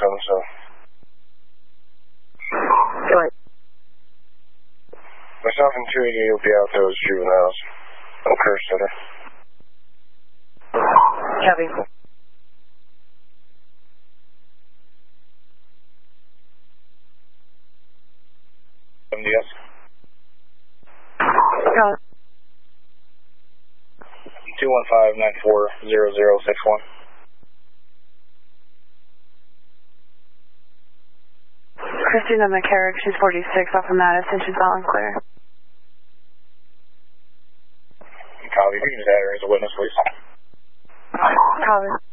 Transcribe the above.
so. Right. Myself and 288 will be out there with juveniles. On Kerr Center. Copy. MDS. Got it. 215-94-0061. Christina McCarrick, she's 46 off of Madison, she's out and clear. Copy, you can just add her as a witness, please. Copy.